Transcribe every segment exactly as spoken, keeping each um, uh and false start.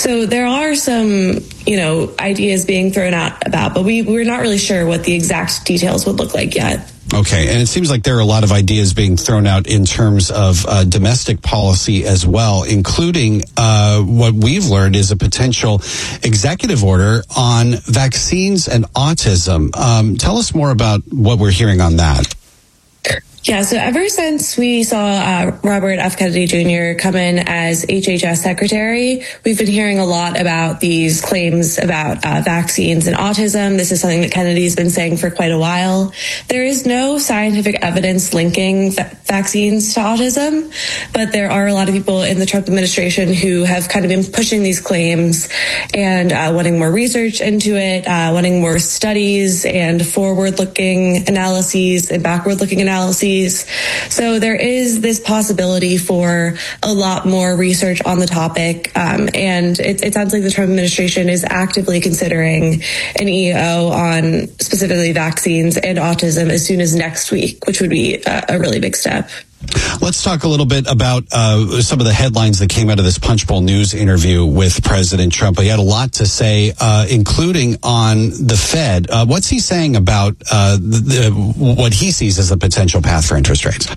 So there are some, you know, ideas being thrown out about, but we, we're not really sure what the exact details would look like yet. Okay, and it seems like there are a lot of ideas being thrown out in terms of uh, domestic policy as well, including uh, what we've learned is a potential executive order on vaccines and autism. Um, tell us more about what we're hearing on that. Yeah, so ever since we saw uh, Robert F. Kennedy Junior come in as H H S secretary, we've been hearing a lot about these claims about uh, vaccines and autism. This is something that Kennedy's been saying for quite a while. There is no scientific evidence linking va- vaccines to autism, but there are a lot of people in the Trump administration who have kind of been pushing these claims and uh, wanting more research into it, uh, wanting more studies and forward-looking analyses and backward-looking analyses. So there is this possibility for a lot more research on the topic, um, and it, it sounds like the Trump administration is actively considering an E O on specifically vaccines and autism as soon as next week, which would be a, a really big step. Let's talk a little bit about uh, some of the headlines that came out of this Punchbowl News interview with President Trump. He had a lot to say, uh, including on the Fed. Uh, what's he saying about uh, the, the, what he sees as the potential path for interest rates?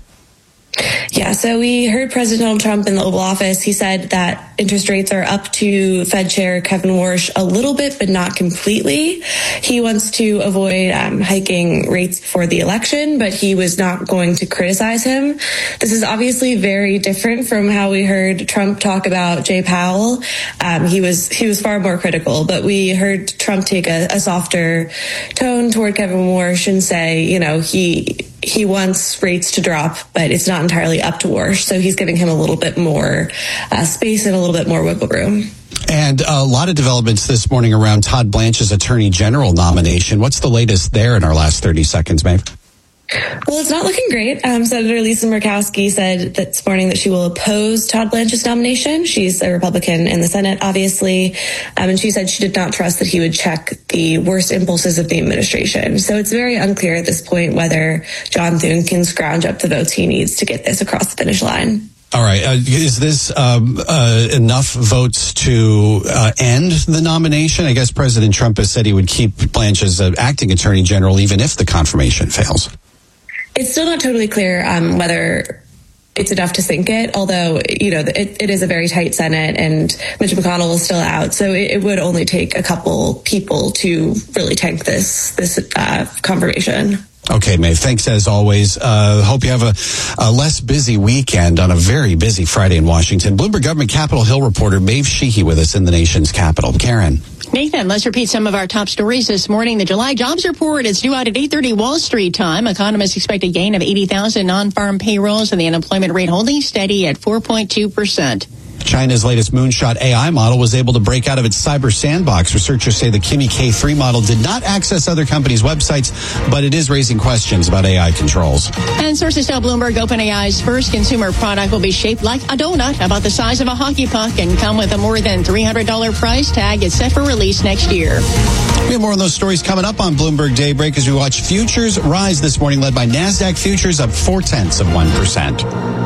Yeah, so we heard President Donald Trump in the Oval Office. He said that interest rates are up to Fed Chair Kevin Warsh a little bit, but not completely. He wants to avoid um, hiking rates before the election, but he was not going to criticize him. This is obviously very different from how we heard Trump talk about Jay Powell. Um, he was he was far more critical, but we heard Trump take a, a softer tone toward Kevin Warsh and say, you know, he he wants rates to drop, but it's not entirely up to Warsh. So he's giving him a little bit more uh, space and a little bit more wiggle room. And a lot of developments this morning around Todd Blanche's Attorney General nomination. What's the latest there in our last thirty seconds, Maeve? Well, it's not looking great. Um, Senator Lisa Murkowski said this morning that she will oppose Todd Blanche's nomination. She's a Republican in the Senate, obviously. Um, and she said she did not trust that he would check the worst impulses of the administration. So it's very unclear at this point whether John Thune can scrounge up the votes he needs to get this across the finish line. All right. Uh, is this um, uh, enough votes to uh, end the nomination? I guess President Trump has said he would keep Blanche as uh, acting Attorney General even if the confirmation fails. It's still not totally clear um, whether it's enough to sink it, although, you know, it, it is a very tight Senate and Mitch McConnell is still out. So it, it would only take a couple people to really tank this, this uh, confirmation. Okay, Maeve, thanks as always. Uh, hope you have a, a less busy weekend on a very busy Friday in Washington. Bloomberg Government Capitol Hill reporter Maeve Sheehy with us in the nation's capital. Karen. Nathan, let's repeat some of our top stories this morning. The July jobs report is due out at eight thirty Wall Street time. Economists expect a gain of eighty thousand non-farm payrolls and the unemployment rate holding steady at four point two percent. China's latest moonshot A I model was able to break out of its cyber sandbox. Researchers say the Kimi K three model did not access other companies' websites, but it is raising questions about A I controls. And sources tell Bloomberg OpenAI's first consumer product will be shaped like a donut, about the size of a hockey puck, and come with a more than three hundred dollars price tag. It's set for release next year. We have more on those stories coming up on Bloomberg Daybreak as we watch futures rise this morning, led by NASDAQ futures up four-tenths of one percent.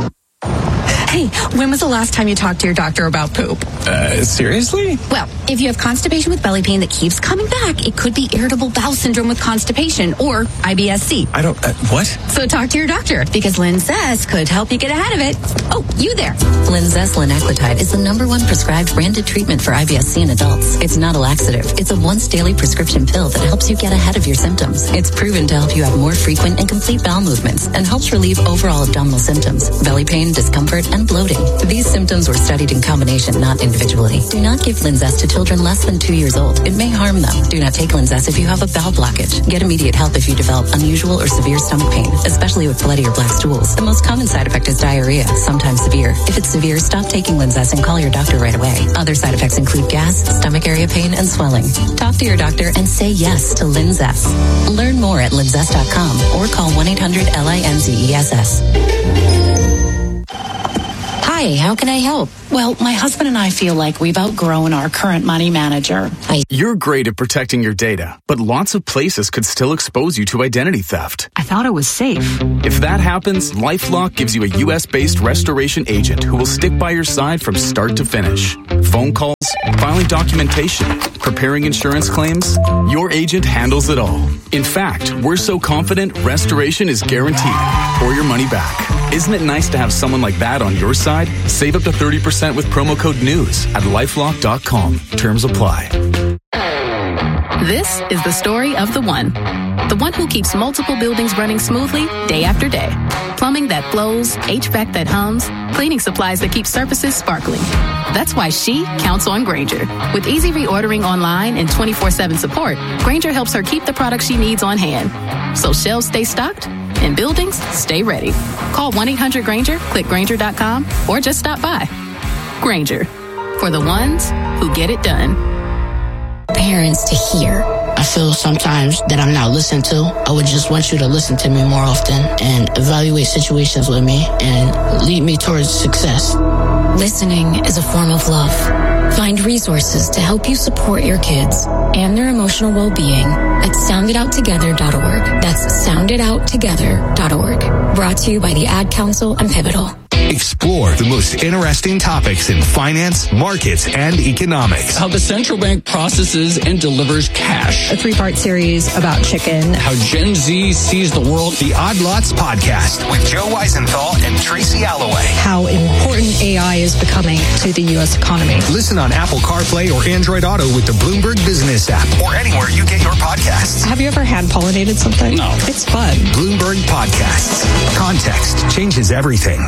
Hey, when was the last time you talked to your doctor about poop? Uh, seriously? Well, if you have constipation with belly pain that keeps coming back, it could be irritable bowel syndrome with constipation or I B S C. I don't, uh, what? So talk to your doctor because Linzess could help you get ahead of it. Oh, you there. Linzess linaclotide is the number one prescribed branded treatment for I B S C in adults. It's not a laxative. It's a once daily prescription pill that helps you get ahead of your symptoms. It's proven to help you have more frequent and complete bowel movements and helps relieve overall abdominal symptoms, belly pain, discomfort, and bloating. These symptoms were studied in combination, not individually. Do not give Linzess to children less than two years old. It may harm them. Do not take Linzess if you have a bowel blockage. Get immediate help if you develop unusual or severe stomach pain, especially with bloody or black stools. The most common side effect is diarrhea, sometimes severe. If it's severe, stop taking Linzess and call your doctor right away. Other side effects include gas, stomach area pain, and swelling. Talk to your doctor and say yes to Linzess. Learn more at linzess dot com or call one eight hundred L I N Z E S S. Hi, how can I help? Well, my husband and I feel like we've outgrown our current money manager. I- You're great at protecting your data, but lots of places could still expose you to identity theft. I thought it was safe. If that happens, LifeLock gives you a U S-based restoration agent who will stick by your side from start to finish. Phone calls, filing documentation, preparing insurance claims, your agent handles it all. In fact, we're so confident restoration is guaranteed or your money back. Isn't it nice to have someone like that on your side? Save up to thirty percent with promo code NEWS at lifelock dot com. Terms apply. This is the story of the one. The one who keeps multiple buildings running smoothly day after day. Plumbing that flows, H V A C that hums, cleaning supplies that keep surfaces sparkling. That's why she counts on Grainger. With easy reordering online and twenty-four seven support, Grainger helps her keep the products she needs on hand. So shelves stay stocked and buildings stay ready. Call one eight hundred Grainger, click Grainger dot com, or just stop by. Grainger, for the ones who get it done. Parents to hear. I feel sometimes that I'm not listened to. I would just want you to listen to me more often and evaluate situations with me and lead me towards success. Listening is a form of love. Find resources to help you support your kids and their emotional well-being at sound it out together dot org. That's sound it out together dot org. Brought to you by the Ad Council and Pivotal. Explore the most interesting topics in finance, markets, and economics. How the central bank processes and delivers cash. A three-part series about chicken. How Gen Z sees the world. The Odd Lots Podcast with Joe Weisenthal and Tracy Alloway. How important A I is becoming to the U S economy. Listen on Apple CarPlay or Android Auto with the Bloomberg Business app or anywhere you get your podcasts. Have you ever hand-pollinated something? No. It's fun. Bloomberg Podcasts. Context changes everything.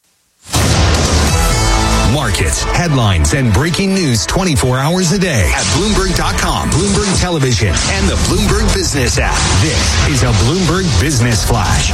Markets, headlines, and breaking news twenty-four hours a day at Bloomberg dot com, Bloomberg Television, and the Bloomberg Business app. This is a Bloomberg Business Flash.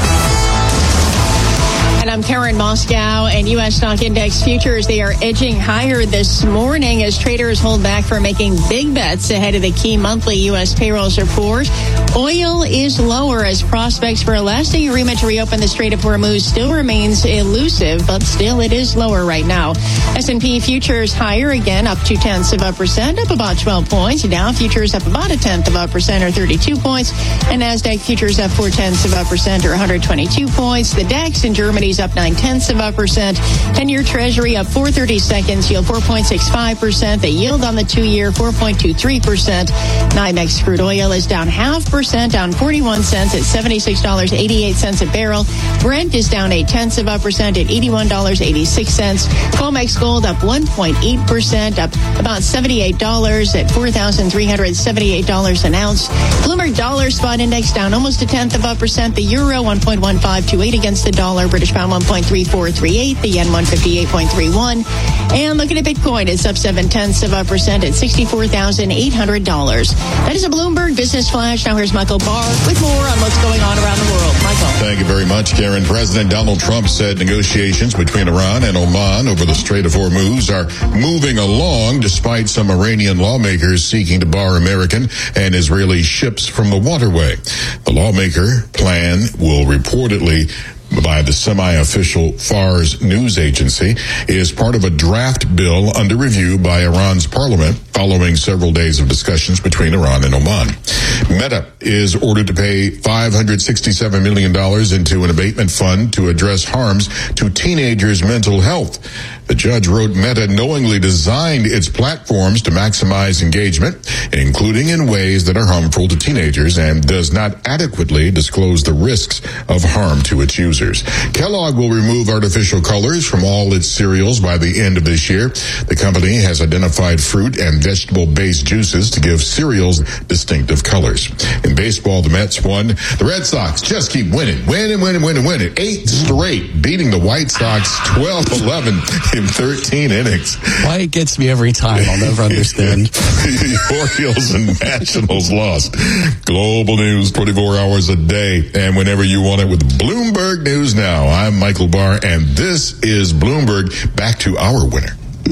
And I'm Karen Moscow, and U S stock index futures, they are edging higher this morning as traders hold back from making big bets ahead of the key monthly U S payrolls report. Oil is lower as prospects for a lasting agreement to reopen the Strait of Hormuz still remains elusive, but still it is lower right now. S and P futures higher again, up two tenths of a percent, up about twelve points. Dow futures up about a tenth of a percent, or thirty-two points. And NASDAQ futures up four tenths of a percent, or one hundred twenty-two points. The DAX in Germany's up nine tenths of a percent. ten-year Treasury up four thirty-seconds, yield four point six five percent. The yield on the two-year four point two three percent. NYMEX crude oil is down half percent, down forty-one cents at seventy-six dollars and eighty-eight cents a barrel. Brent is down eight tenths of a percent at eighty-one dollars and eighty-six cents. COMEX gold up one point eight percent, up about seventy-eight dollars at four thousand three hundred seventy-eight dollars an ounce. Bloomberg dollar spot index down almost a tenth of a percent. The euro one point one five two eight against the dollar. British pound one point three four three eight. The yen one fifty-eight point three one. And looking at Bitcoin, it's up seven tenths of a percent at sixty-four thousand eight hundred dollars. That is a Bloomberg Business Flash. Now here's Michael Barr with more on what's going on around the world. Michael. Thank you very much, Karen. President Donald Trump said negotiations between Iran and Oman over the Strait of Hormuz are moving along despite some Iranian lawmakers seeking to bar American and Israeli ships from the waterway. The lawmaker plan will reportedly, by the semi-official Fars news agency, is part of a draft bill under review by Iran's parliament following several days of discussions between Iran and Oman. Meta is ordered to pay five hundred sixty-seven million dollars into an abatement fund to address harms to teenagers' mental health. The judge wrote Meta knowingly designed its platforms to maximize engagement, including in ways that are harmful to teenagers, and does not adequately disclose the risks of harm to its users. Kellogg will remove artificial colors from all its cereals by the end of this year. The company has identified fruit and vegetable-based juices to give cereals distinctive colors. In baseball, the Mets won. The Red Sox just keep winning, winning, winning, winning, winning. Eight straight, beating the White Sox twelve eleven in thirteen innings. Why it gets me every time, I'll never understand. The Orioles and Nationals lost. Global news twenty-four hours a day, and whenever you want it with Bloomberg News Now. I'm Michael Barr, and this is Bloomberg. Back to our winner.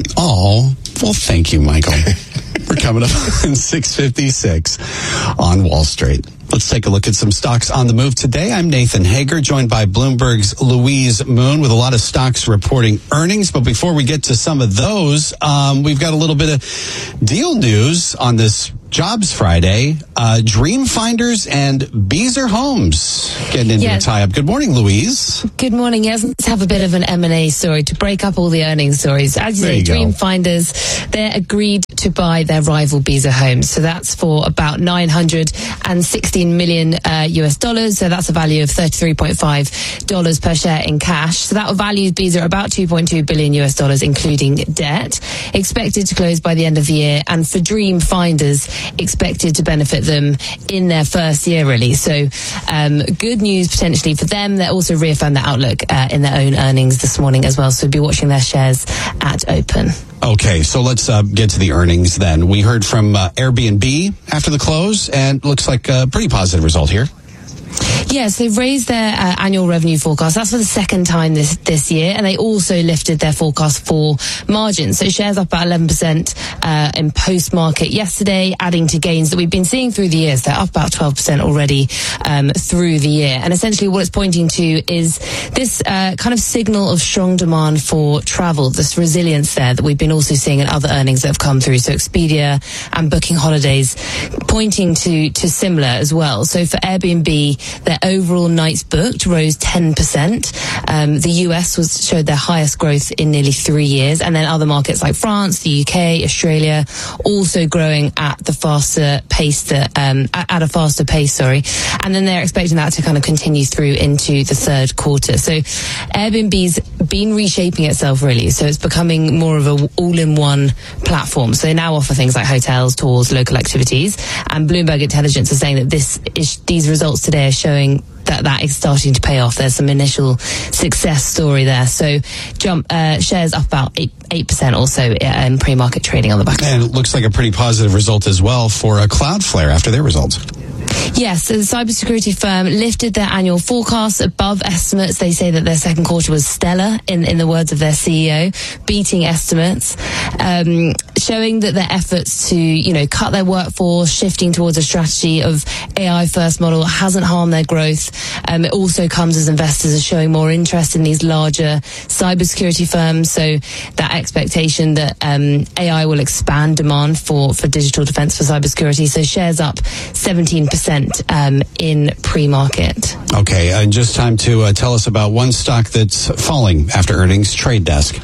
Oh, well, thank you, Michael. We're coming up on six fifty-six on Wall Street. Let's take a look at some stocks on the move today. I'm Nathan Hager, joined by Bloomberg's Louise Moon with a lot of stocks reporting earnings. But before we get to some of those, um, we've got a little bit of deal news on this Jobs Friday. Uh, Dreamfinders and Beazer Homes getting into yeah. a tie-up. Good morning, Louise. Good morning. Yes, let's have a bit of an M and A story to break up all the earnings stories. As you there say, you Dreamfinders, they're agreed to buy their rival Beazer Homes. So that's for about nine hundred sixteen million uh, U S dollars. So that's a value of thirty-three point five dollars per share in cash. So that will value Beazer at about two point two billion U S dollars, including debt. Expected to close by the end of the year. And for Dreamfinders, expected to benefit them in their first year, really. So um, good news potentially for them. They also reaffirmed their outlook uh, in their own earnings this morning as well. So we'll be watching their shares at open. Okay, so let's uh, get to the earnings then. We heard from uh, Airbnb after the close, and looks like a pretty positive result here. Yes, they've raised their uh, annual revenue forecast. That's for the second time this this year, and they also lifted their forecast for margins. So shares up about eleven percent uh, in post-market yesterday, adding to gains that we've been seeing through the years. They're up about twelve percent already um, through the year. And essentially what it's pointing to is this uh, kind of signal of strong demand for travel, this resilience there that we've been also seeing in other earnings that have come through. So Expedia and Booking Holidays pointing to, to similar as well. So for Airbnb, their overall nights booked rose ten percent. Um, the U S was showed their highest growth in nearly three years. And then other markets like France, the U K, Australia, also growing at the faster pace, that, um, at a faster pace, sorry. And then they're expecting that to kind of continue through into the third quarter. So Airbnb's been reshaping itself, really. So it's becoming more of a all-in-one platform. So they now offer things like hotels, tours, local activities. And Bloomberg Intelligence is saying that this is, these results today are showing that that is starting to pay off. There's some initial success story there. So jump uh, shares up about eight eight percent also in pre-market trading on the back. And it looks like a pretty positive result as well for uh, Cloudflare after their results. Yes, so the cybersecurity firm lifted their annual forecast above estimates. They say that their second quarter was stellar, in, in the words of their C E O, beating estimates, um, showing that their efforts to, you know, cut their workforce, shifting towards a strategy of A I-first model hasn't harmed their growth. Um, it also comes as investors are showing more interest in these larger cybersecurity firms. So that expectation that um, A I will expand demand for, for digital defense for cybersecurity. So shares up seventeen percent um, in pre-market. Okay, and just time to uh, tell us about one stock that's falling after earnings, Trade Desk.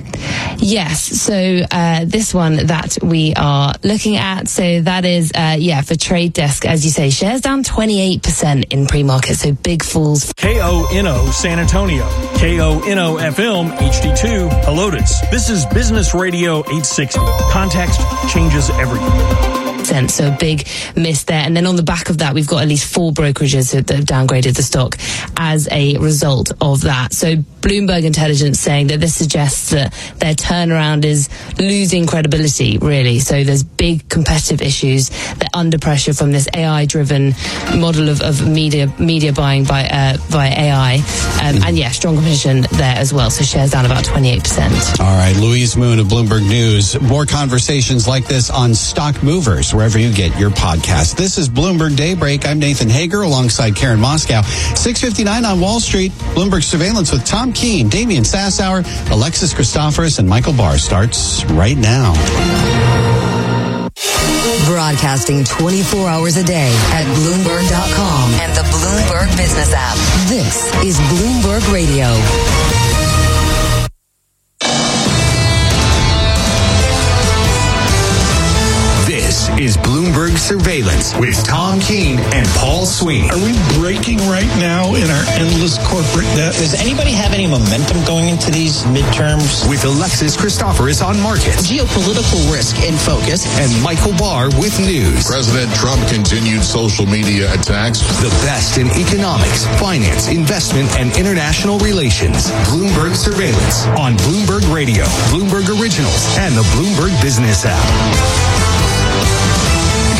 Yes, so uh, this one that we are looking at, so that is, uh, yeah, for Trade Desk, as you say, shares down twenty-eight percent in pre-market, so big falls. K O N O San Antonio, K O N O F M H D two Helotes. This is Business Radio eight sixty. Context changes everything. So a big miss there. And then on the back of that, we've got at least four brokerages that have downgraded the stock as a result of that. So Bloomberg Intelligence saying that this suggests that their turnaround is losing credibility, really. So there's big competitive issues. They're under pressure from this A I-driven model of, of media media buying by uh, via A I. Um, and yeah, strong competition there as well. So shares down about twenty-eight percent. All right, Louise Moon of Bloomberg News. More conversations like this on Stock Movers, wherever you get your podcast. This is Bloomberg Daybreak. I'm Nathan Hager alongside Karen Moscow. six fifty-nine on Wall Street. Bloomberg Surveillance with Tom Keene, Damian Sassower, Alexis Christoforous, and Michael Barr starts right now. Broadcasting twenty-four hours a day at Bloomberg dot com and the Bloomberg Business app. This is Bloomberg Radio. This is Bloomberg Surveillance with Tom Keene and Paul Sweeney. Are we breaking right now in our endless corporate debt? Does anybody have any momentum going into these midterms? With Alexis Christoforous on markets. Geopolitical risk in focus. And Michael Barr with news. President Trump continued social media attacks. The best in economics, finance, investment, and international relations. Bloomberg Surveillance on Bloomberg Radio, Bloomberg Originals, and the Bloomberg Business app. Good morning,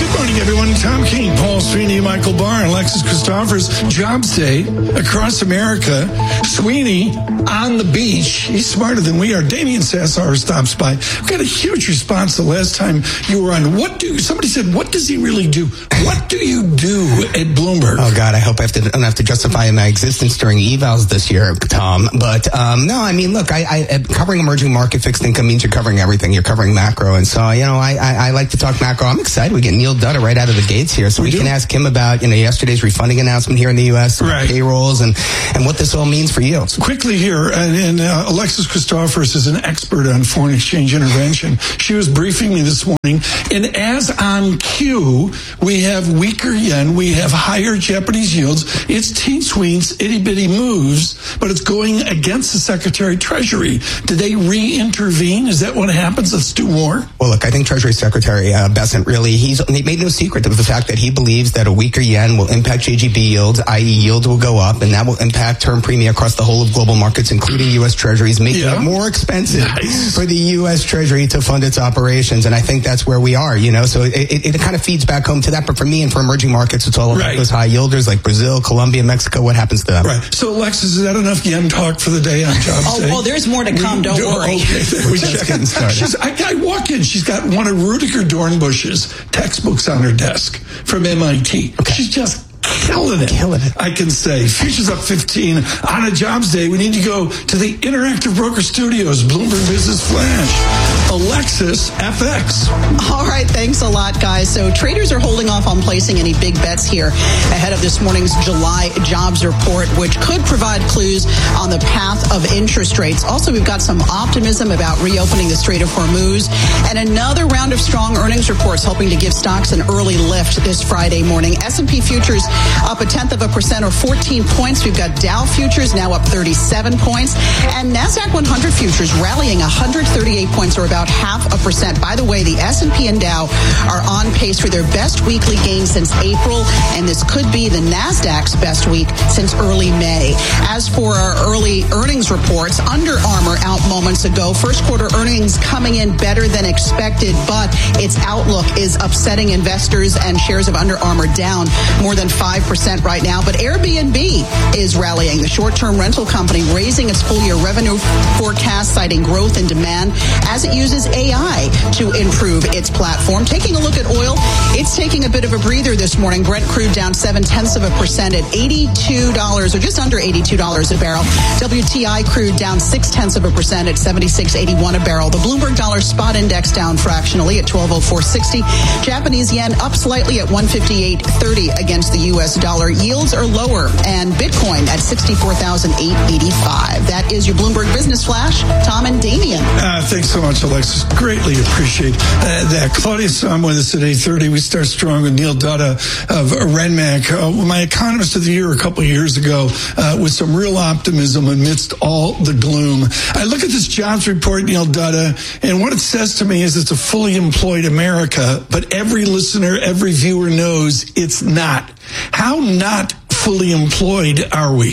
everyone. Tom King, Paul Sweeney, Michael Barr, and Alexis Christophers. Jobs Day across America. Sweeney on the beach. He's smarter than we are. Damian Sassauer stops by. We got a huge response the last time you were on. What do somebody said? What does he really do? What do you do at Bloomberg? Oh God, I hope I have to, don't have to justify my existence during evals this year, Tom. But um, no, I mean, look, I, I covering emerging market fixed income means you're covering everything. You're covering macro, and so you know, I, I, I like to talk macro. I'm excited. We get Neil Dutta right out of the gates here, so we, we can ask him about you know yesterday's refunding announcement here in the U S, right. payrolls, and and what this all means for yields. Quickly here, and, and uh, Alexis Christophers is an expert on foreign exchange intervention. She was briefing me this morning, and as on cue, we have weaker yen, we have higher Japanese yields. It's teensweens, itty-bitty moves, but it's going against the Secretary of Treasury. Do they re-intervene? Is that what happens? Let's do more. Well, look, I think Treasury Secretary uh, Bessent really, he's he made no secret of the fact that he believes that a weaker yen will impact J G B yields, that is yields will go up, and that will impact term premium across the whole of global markets, including U S Treasuries, making yeah. it more expensive nice. for the U S Treasury to fund its operations. And I think that's where we are, you know, so it, it, it kind of feeds back home to that. But for me and for emerging markets, it's all about right. those high yielders like Brazil, Colombia, Mexico. What happens to them? Right. So, Alexis, is that enough yen talk for the day on Jobs oh, Day? Oh, there's more to come. Don't do, worry. Okay, there we just getting started. She's, I, I walk in. She's got one of Rudiger Dornbusch's textbooks on her desk from M I T. Okay. She's just killing it. Killing it. I can say. Futures up fifteen on a Jobs Day. We need to go to the Interactive Broker Studios, Bloomberg Business Flash. Alexis, F X. All right. Thanks a lot, guys. So traders are holding off on placing any big bets here ahead of this morning's July jobs report, which could provide clues on the path of interest rates. Also, we've got some optimism about reopening the Strait of Hormuz and another round of strong earnings reports helping to give stocks an early lift this Friday morning. S and P futures up a tenth of a percent or fourteen points. We've got Dow futures now up thirty-seven points and NASDAQ one hundred futures rallying one hundred thirty-eight points or about half a percent. By the way, the S and P and Dow are on pace for their best weekly gain since April, and this could be the NASDAQ's best week since early May. As for our early earnings reports, Under Armour out moments ago. First quarter earnings coming in better than expected, but its outlook is upsetting investors, and shares of Under Armour down more than five percent right now. But Airbnb is rallying. The short-term rental company raising its full-year revenue forecast, citing growth in demand as it uses A I to improve its platform. Taking a look at oil, it's taking a bit of a breather this morning. Brent crude down seven-tenths of a percent at eighty-two dollars or just under eighty-two dollars a barrel. W T I crude down six-tenths of a percent at seventy-six eighty-one a barrel. The Bloomberg Dollar Spot Index down fractionally at twelve oh four sixty. Japanese yen up slightly at one fifty-eight thirty against the U S dollar. Yields are lower, and Bitcoin at sixty-four thousand eight hundred eighty-five. That is your Bloomberg Business Flash. Tom and Damian. Uh, thanks so much, Alexis. Greatly appreciate uh, that. Claudia Sahm with us at eight thirty. We start strong with Neil Dutta of Renmac, uh, my economist of the year a couple of years ago, uh, with some real optimism amidst all the gloom. I look at this jobs report, Neil Dutta, and what it says to me is it's a fully employed America, but every listener, every viewer knows it's not. How not fully employed are we?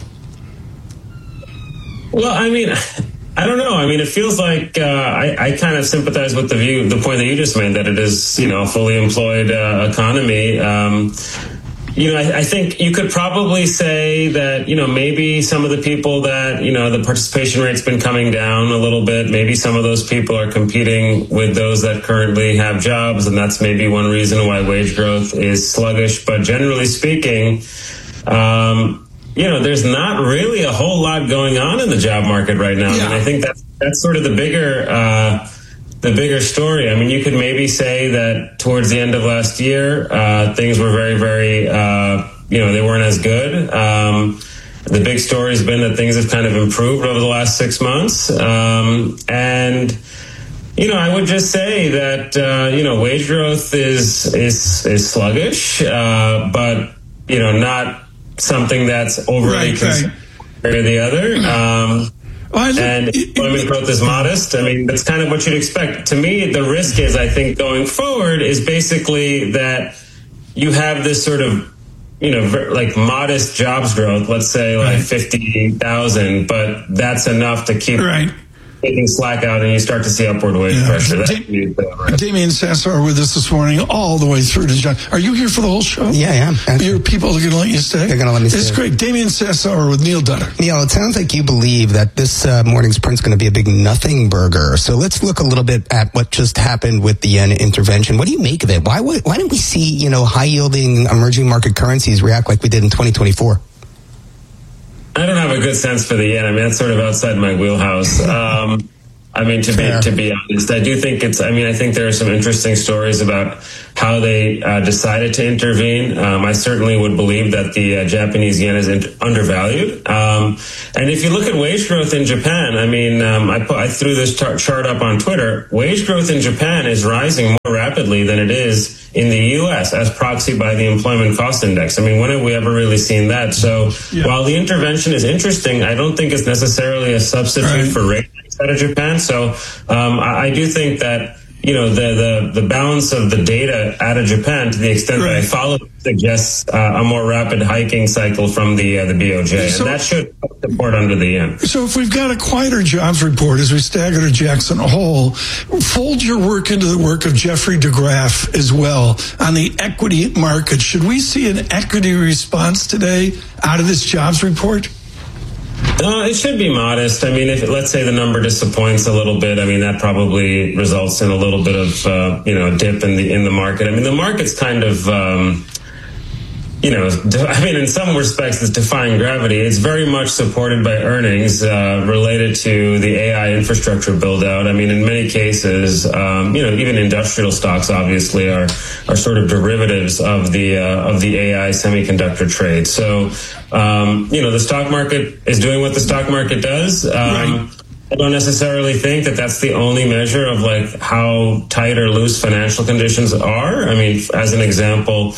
Well, I mean, I don't know. I mean, it feels like uh, I, I kind of sympathize with the view, the point that you just made, that it is, you know, a fully employed uh, economy. Um, you know, I, I think you could probably say that, you know, maybe some of the people that, you know, the participation rate's been coming down a little bit. Maybe some of those people are competing with those that currently have jobs, and that's maybe one reason why wage growth is sluggish. But generally speaking, um, you know, there's not really a whole lot going on in the job market right now. Yeah. And I think that's, that's sort of the bigger, uh, the bigger story. I mean, you could maybe say that towards the end of last year, uh, things were very, very, uh, you know, they weren't as good. Um, the big story has been that things have kind of improved over the last six months. Um, and, you know, I would just say that, uh, you know, wage growth is, is, is sluggish, uh, but, you know, not something that's overly right, concerning right. or the other. Um, well, and employment growth is modest. I mean, that's kind of what you'd expect. To me, the risk is, I think, going forward is basically that you have this sort of, you know, like modest jobs growth, let's say like right. fifty thousand, but that's enough to keep right. taking slack out and you start to see upward wage yeah. pressure. That da- Damien Sassar with us this morning, all the way through to John. Are you here for the whole show? Yeah, I am. Your people are going to let you stay? They're going to let me it's stay. It's great. Damien Sassar with Neil Dutter. Neil, it sounds like you believe that this uh, morning's print's going to be a big nothing burger. So let's look a little bit at what just happened with the yen intervention. What do you make of it? Why, why didn't we see, you know, high-yielding emerging market currencies react like we did in twenty twenty-four? I don't have a good sense for the yen. I mean, that's sort of outside my wheelhouse. Um, I mean, to be to be honest, I do think it's. I mean, I think there are some interesting stories about how they uh, decided to intervene. Um, I certainly would believe that the uh, Japanese yen is in- undervalued. Um, and if you look at wage growth in Japan, I mean, um, I put I threw this tar- chart up on Twitter. Wage growth in Japan is rising more rapidly than it is in the U S as proxied by the employment cost index. I mean, when have we ever really seen that? So yeah. while the intervention is interesting, I don't think it's necessarily a substitute right. for rate hikes out of Japan. So um, I, I do think that, you know, the, the, the balance of the data out of Japan, to the extent right. that I follow, suggests uh, a more rapid hiking cycle from the uh, the B O J, so, and that should support under the yen. So if we've got a quieter jobs report as we stagger to Jackson Hole, fold your work into the work of Jeffrey DeGraff as well on the equity market. Should we see an equity response today out of this jobs report? Uh, it should be modest. I mean, if let's say the number disappoints a little bit, I mean that probably results in a little bit of uh, you know dip in the in the market. I mean the market's kind of um, you know I mean in some respects it's defying gravity. It's very much supported by earnings uh, related to the A I infrastructure build out. I mean in many cases, um, you know even industrial stocks obviously are are sort of derivatives of the uh, of the A I semiconductor trade. So. Um, you know, the stock market is doing what the stock market does. Um, right. I don't necessarily think that that's the only measure of like how tight or loose financial conditions are. I mean, as an example,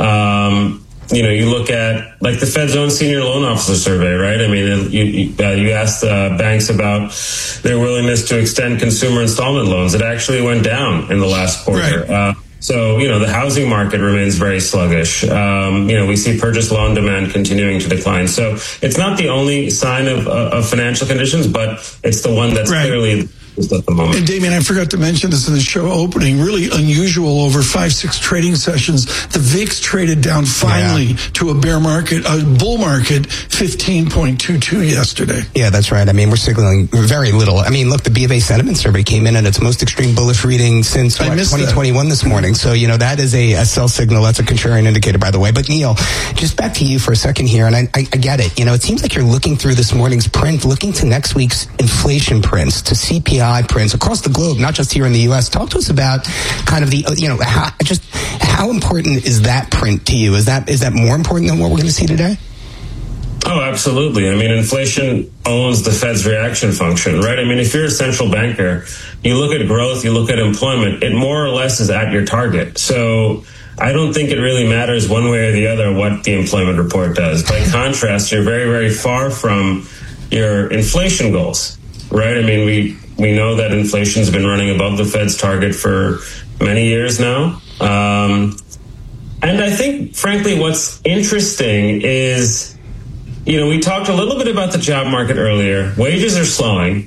um, you know, you look at like the Fed's own senior loan officer survey, right? I mean, you you, uh, you asked uh, banks about their willingness to extend consumer installment loans. It actually went down in the last quarter. Right. Uh, So, you know, the housing market remains very sluggish. Um, you know, we see purchase loan demand continuing to decline. So it's not the only sign of, uh, of financial conditions, but it's the one that's right. clearly at the moment. And Damien, I forgot to mention this in the show opening, really unusual over five, six trading sessions. The V I X traded down finally yeah. to a bear market, a bull market, fifteen point two two yesterday. Yeah, that's right. I mean, we're signaling very little. I mean, look, the B of A sentiment survey came in at its most extreme bullish reading since what, twenty twenty-one that. This morning. So, you know, that is a, a sell signal. That's a contrarian indicator, by the way. But Neil, just back to you for a second here. And I, I, I get it. You know, it seems like you're looking through this morning's print, looking to next week's inflation prints, to C P I prints across the globe, not just here in the U S. Talk to us about kind of the, you know, how, just how important is that print to you? Is that is that more important than what we're going to see today? Oh, absolutely. I mean, inflation owns the Fed's reaction function, right? I mean, if you're a central banker, you look at growth, you look at employment, it more or less is at your target. So I don't think it really matters one way or the other what the employment report does. By contrast, you're very, very far from your inflation goals, right? I mean, we We know that inflation's been running above the Fed's target for many years now. Um, and I think, frankly, what's interesting is, you know, we talked a little bit about the job market earlier. Wages are slowing.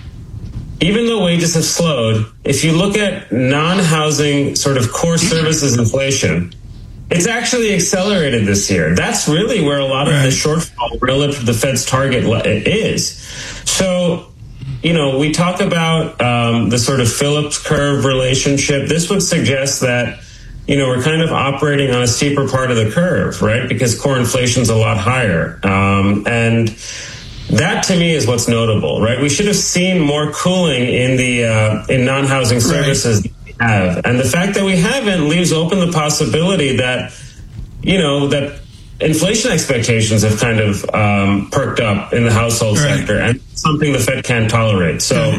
Even though wages have slowed, if you look at non-housing sort of core services inflation, it's actually accelerated this year. That's really where a lot of the shortfall relative to the Fed's target is. So, you know, we talk about um, the sort of Phillips curve relationship. This would suggest that, you know, we're kind of operating on a steeper part of the curve, right? Because core inflation's a lot higher. Um, and that to me is what's notable, right? We should have seen more cooling in the uh, in non-housing services right. than we have. And the fact that we haven't leaves open the possibility that, you know, that inflation expectations have kind of um, perked up in the household right. sector, and something the Fed can't tolerate. So, right.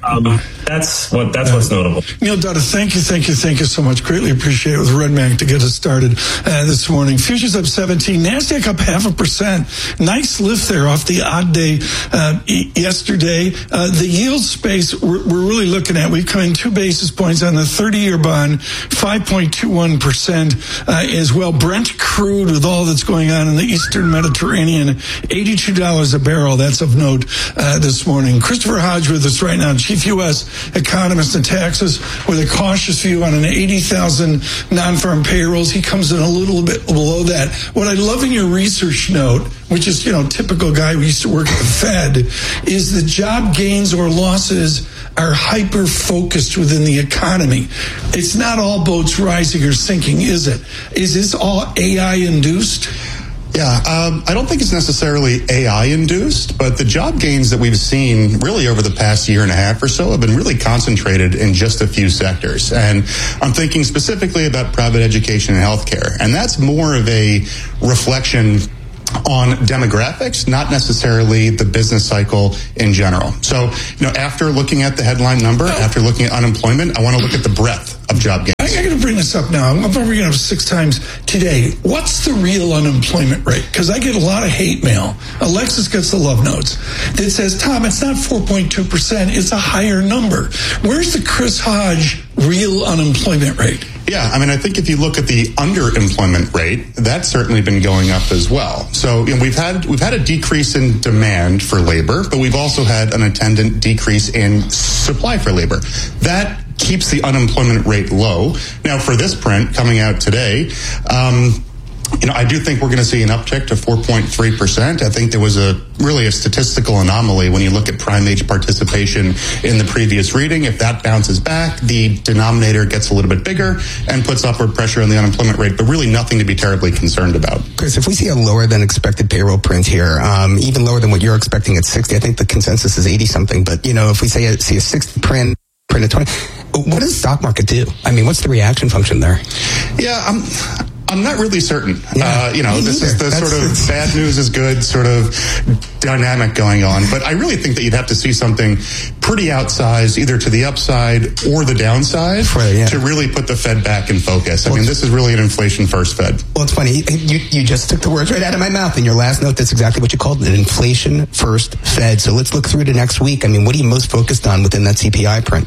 Um, that's what that's what's notable. Neil Dutta, thank you, thank you, thank you so much. Greatly appreciate it with Redmac to get us started uh, this morning. Futures up seventeen, NASDAQ up half a percent. Nice lift there off the odd day uh, e- yesterday. Uh, the yield space we're, we're really looking at, we've come in two basis points on the thirty-year bond, five point two one percent uh, as well. Brent crude with all that's going on in the Eastern Mediterranean, eighty-two dollars a barrel. That's of note uh, this morning. Christopher Hodge with us right now, Chief U S economist in Texas, with a cautious view on an eighty thousand non-farm payrolls. He comes in a little bit below that. What I love in your research note, which is, you know, typical guy who used to work at the Fed, is the job gains or losses are hyper-focused within the economy. It's not all boats rising or sinking, is it? Is this all A I-induced? Yeah, um, I don't think it's necessarily A I-induced, but the job gains that we've seen really over the past year and a half or so have been really concentrated in just a few sectors. And I'm thinking specifically about private education and healthcare. And that's more of a reflection on demographics, not necessarily the business cycle in general. So, you know, after looking at the headline number, after looking at unemployment, I want to look at the breadth of job gains. I got to bring this up now. I'm going to bring it up six times today. What's the real unemployment rate? Because I get a lot of hate mail. Alexis gets the love notes that says, Tom, it's not four point two percent. It's a higher number. Where's the Chris Hodge real unemployment rate? Yeah, I mean, I think if you look at the underemployment rate, that's certainly been going up as well. So, you know, we've had we've had a decrease in demand for labor, but we've also had an attendant decrease in supply for labor. That keeps the unemployment rate low. Now, for this print coming out today, um, you know, I do think we're going to see an uptick to four point three percent. I think there was a really a statistical anomaly when you look at prime age participation in the previous reading. If that bounces back, the denominator gets a little bit bigger and puts upward pressure on the unemployment rate, but really nothing to be terribly concerned about. Chris, if we see a lower than expected payroll print here, um, even lower than what you're expecting at sixty, I think the consensus is eighty something, but, you know, if we say a, see a sixty print, print at twenty, what does the stock market do? I mean, what's the reaction function there? Yeah, I'm... I'm not really certain. Yeah, uh, you know, this is the That's, sort of bad news is good sort of dynamic going on. But I really think that you'd have to see something pretty outsized, either to the upside or the downside, right, yeah. to really put the Fed back in focus. I well, mean, this is really an inflation-first Fed. Well, it's funny. You, you just took the words right out of my mouth in your last note. That's exactly what you called it, an inflation-first Fed. So let's look through to next week. I mean, what are you most focused on within that C P I print?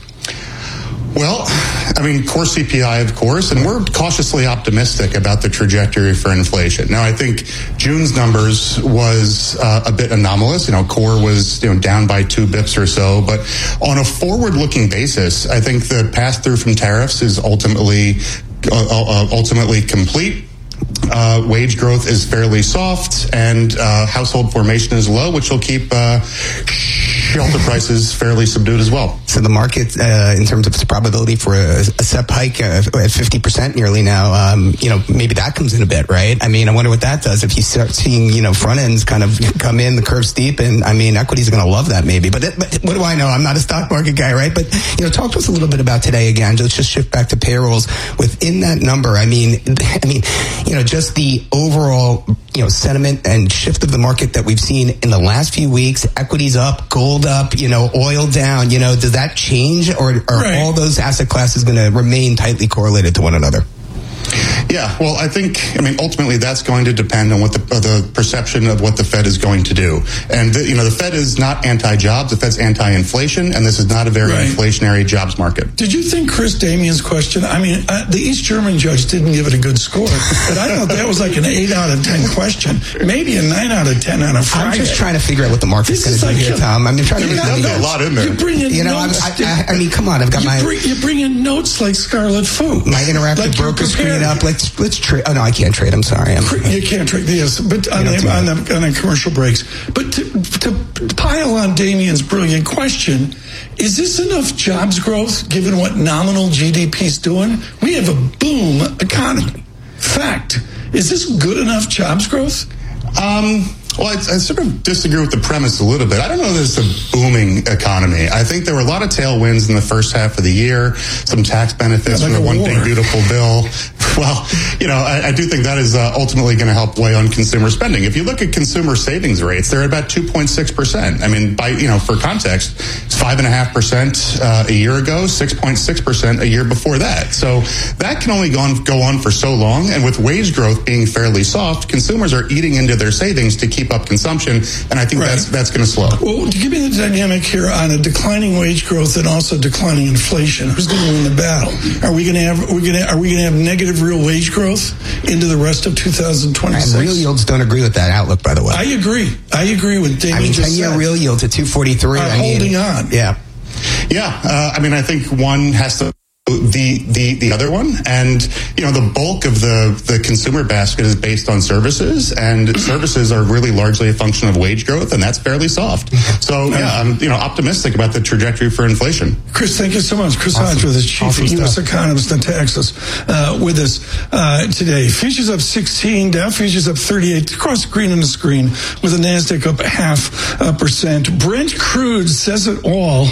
Well, I mean, core C P I, of course, and we're cautiously optimistic about the trajectory for inflation. Now, I think June's numbers was uh, a bit anomalous. You know, core was, you know, down by two bips or so. But on a forward-looking basis, I think the pass-through from tariffs is ultimately uh, uh, ultimately complete. Uh, wage growth is fairly soft, and uh, household formation is low, which will keep uh, shelter prices fairly subdued as well. So the market, uh, in terms of its probability for a, a S E P hike uh, at fifty percent nearly now, um, you know, maybe that comes in a bit, right? I mean, I wonder what that does if you start seeing, you know, front ends kind of come in, the curve steep, and I mean, equities are going to love that maybe. But, it, but what do I know? I'm not a stock market guy, right? But, you know, talk to us a little bit about today again. Let's just shift back to payrolls. Within that number, I mean, I mean, you know, just the overall, you know, sentiment and shift of the market that we've seen in the last few weeks, equities up, gold up, you know, oil down, you know, does that change, or are right. all those asset classes going to remain tightly correlated to one another? Yeah, well, I think, I mean, ultimately that's going to depend on what the, uh, the perception of what the Fed is going to do. And, the, you know, the Fed is not anti-jobs, the Fed's anti-inflation, and this is not a very right. inflationary jobs market. Did you think Chris Damian's question, I mean, uh, the East German judge didn't give it a good score, but I thought that was like an eight out of ten question, maybe a nine out of ten on a Friday. I'm just trying to figure out what the market's going to do like here, Tom. I'm trying to There's a lot in there. You bring in you know, notes. I, I, I mean, come on, I've got you my... Bring, you bring in notes like Scarlet Fu. My interactive like broker screen up, like Let's let's trade. Oh no, I can't trade. I'm sorry. I'm, you can't trade. Yes, but on, the, on, the, on the commercial breaks. But to, to pile on Damian's brilliant question, is this enough jobs growth given what nominal G D P is doing? We have a boom economy. Fact. Is this good enough jobs growth? Um. Well, I, I sort of disagree with the premise a little bit. I don't know that it's a booming economy. I think there were a lot of tailwinds in the first half of the year, some tax benefits yeah, like from the One war. Big Beautiful Bill. Well, you know, I, I do think that is uh, ultimately going to help weigh on consumer spending. If you look at consumer savings rates, they're at about two point six percent. I mean, by, you know, for context, it's five point five percent uh, a year ago, six point six percent a year before that. So that can only go on, go on for so long. And with wage growth being fairly soft, consumers are eating into their savings to keep up consumption. And I think right. that's that's going to slow. Well, to give me the dynamic here on a declining wage growth and also declining inflation, who's going to win the battle? Are we going to have, are we going to, are we going to have negative real wage growth into the rest of two thousand twenty-six? And real yields don't agree with that outlook, by the way. I agree. I agree with Damien. I mean, just ten-year said. real yields at two forty-three. Are I mean, holding on. Yeah. Yeah. Uh, I mean, I think one has to the the the other one, and you know, the bulk of the the consumer basket is based on services, and services are really largely a function of wage growth, and that's fairly soft. So yeah, I'm you know optimistic about the trajectory for inflation. Chris, thank you so much. Chris Awesome. Hodge with us, chief Awesome U S stuff. economist in Texas, uh, with us uh, today. Futures up sixteen, Dow futures up thirty-eight, across the green on the screen, with the Nasdaq up a half a percent. Brent crude says it all.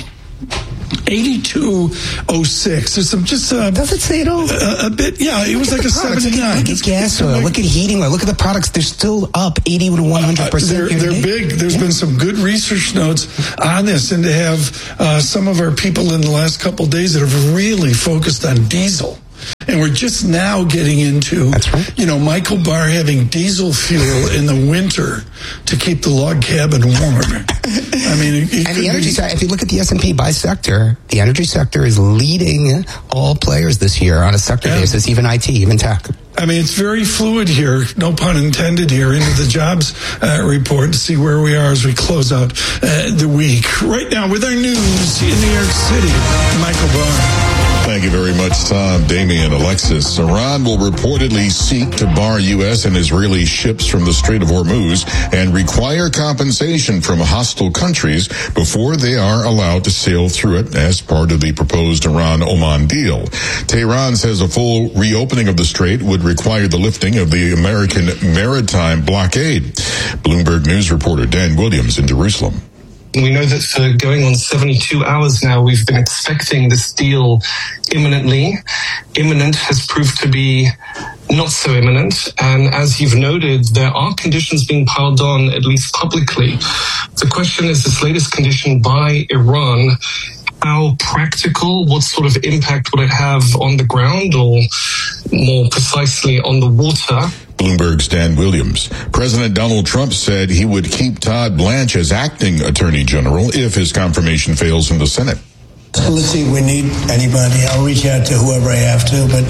eighty-two oh six. There's some just uh, does it say it all? A, a bit, yeah. It was like a seventy-nine. Look at gas oil. Look at heating oil. Look at the products. They're still up eighty to one hundred percent. Uh, they're they're big. There's yeah. been some good research notes on this, and to have uh, some of our people in the last couple of days that have really focused on diesel. And we're just now getting into, That's right. you know, Michael Barr having diesel fuel in the winter to keep the log cabin warm. I mean, it, it and the energy be, sector, if you look at the S and P by sector, the energy sector is leading all players this year on a sector yeah. basis, even I T, even tech. I mean, it's very fluid here, no pun intended here, into the jobs uh, report to see where we are as we close out uh, the week. Right now, with our news in New York City, Michael Barr. Thank you very much, Tom, Damien, Alexis. Iran will reportedly seek to bar U S and Israeli ships from the Strait of Hormuz and require compensation from hostile countries before they are allowed to sail through it as part of the proposed Iran-Oman deal. Tehran says a full reopening of the strait would require the lifting of the American maritime blockade. Bloomberg News reporter Dan Williams in Jerusalem. We know that for going on seventy-two hours now, we've been expecting this deal imminently. Imminent has proved to be not so imminent. And as you've noted, there are conditions being piled on, at least publicly. The question is this latest condition by Iran, how practical, what sort of impact will it have on the ground, or more precisely on the water? Bloomberg's Dan Williams. President Donald Trump said he would keep Todd Blanche as acting attorney general if his confirmation fails in the Senate. So let's see, we need anybody. I'll reach out to whoever I have to, but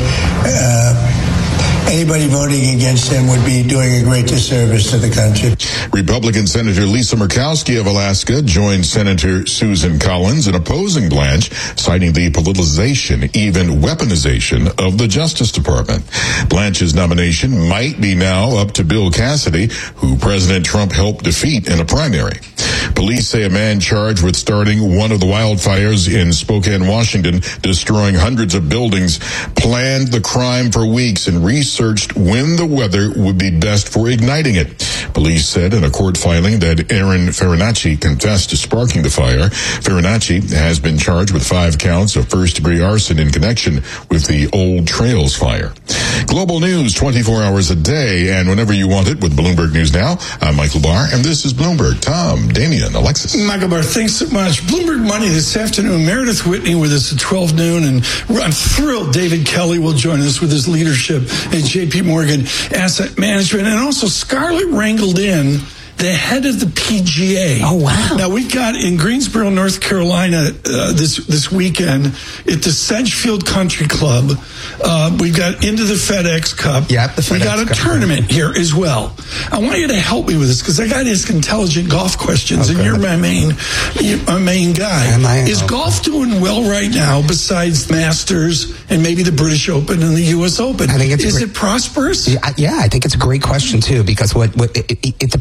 uh, anybody voting against him would be doing a great disservice to the country. Republican Senator Lisa Murkowski of Alaska joined Senator Susan Collins in opposing Blanche, citing the politicization, even weaponization of the Justice Department. Blanche's nomination might be now up to Bill Cassidy, who President Trump helped defeat in a primary. Police say a man charged with starting one of the wildfires in Spokane, Washington, destroying hundreds of buildings, planned the crime for weeks and researched when the weather would be best for igniting it. Police said in a court filing that Aaron Farinacci confessed to sparking the fire. Farinacci has been charged with five counts of first-degree arson in connection with the Old Trails fire. Global news twenty-four hours a day and whenever you want it with Bloomberg News Now. I'm Michael Barr, and this is Bloomberg. Tom, Damien, Alexis. Michael Barr, thanks so much. Bloomberg Money this afternoon. Meredith Whitney with us at twelve noon, and I'm thrilled David Kelly will join us with his leadership at J P Morgan Asset Management, and also Scarlett wrangled in the head of the P G A. Oh, wow. Now, we've got in Greensboro, North Carolina, uh, this this weekend at the Sedgefield Country Club, uh, we've got into the FedEx Cup. Yep, the FedEx We got a Cup. tournament here as well. I want you to help me with this, because I got to ask intelligent golf questions, Okay. and you're my main, you're my main guy. Am I? Is Okay. golf doing well right now, besides Masters and maybe the British Open and the U S Open? I think it's Is great. it prosperous? Yeah, I- yeah, I think it's a great question, too, because what, what it, it, it depends. Because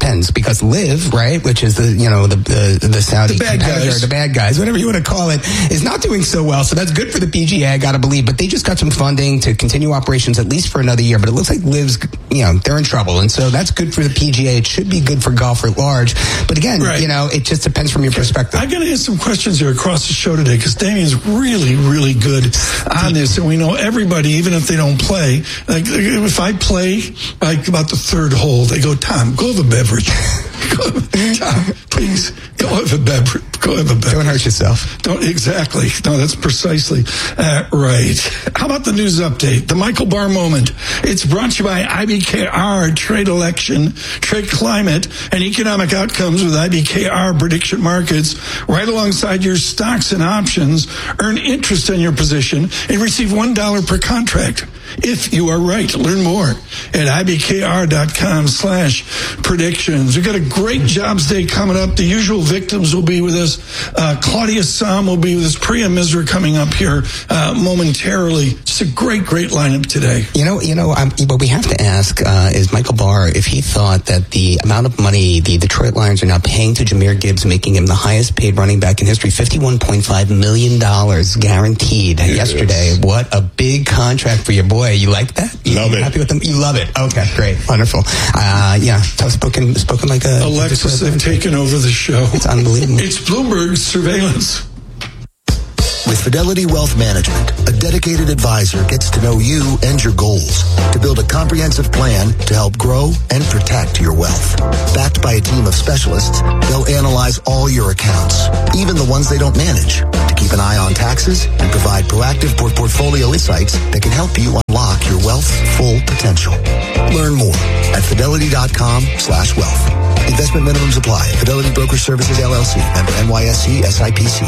because Liv, right, which is the, you know, the the, the Saudi the bad competitor, guys. the bad guys, whatever you want to call it, is not doing so well. So that's good for the P G A, I got to believe. But they just got some funding to continue operations at least for another year. But it looks like Liv's, you know, they're in trouble. And so that's good for the P G A. It should be good for golf at large. But again, right. you know, it just depends from your perspective. I'm going to ask some questions here across the show today because Damien's really, really good on this. And we know everybody, even if they don't play, like if I play like about the third hole, they go, Tom, go have a beverage. Go, Tom, please, go have a beverage. Go have a beverage. Don't hurt yourself. Don't, exactly. No, that's precisely uh, right. How about the news update? The Michael Barr moment. It's brought to you by I B K R, Trade Election, Trade Climate, and Economic Outcomes with I B K R prediction markets. Right alongside your stocks and options, earn interest on your position and receive one dollar per contract. If you are right, learn more at ibkr.com slash predictions. We've got a great jobs day coming up. The usual victims will be with us. Uh, Claudia Sam will be with us. Priya Misra coming up here uh, momentarily. Just a great, great lineup today. You know, you know, um, what we have to ask uh, is Michael Barr if he thought that the amount of money the Detroit Lions are now paying to Jahmyr Gibbs, making him the highest paid running back in history, fifty-one point five million dollars guaranteed yes. yesterday. What a big contract for your boy. You like that? You, love you it. Happy with them? You love it. Okay, great. Wonderful. Uh, yeah, spoken, spoken like a... Alexis, they've taken over the show. It's unbelievable. It's Bloomberg Surveillance. With Fidelity Wealth Management, a dedicated advisor gets to know you and your goals to build a comprehensive plan to help grow and protect your wealth. Backed by a team of specialists, they'll analyze all your accounts, even the ones they don't manage, to keep an eye on taxes and provide proactive portfolio insights that can help you unlock your wealth's full potential. Learn more at fidelity.com slash wealth. Investment minimums apply. Fidelity Broker Services, L L C, member N Y S C, S I P C.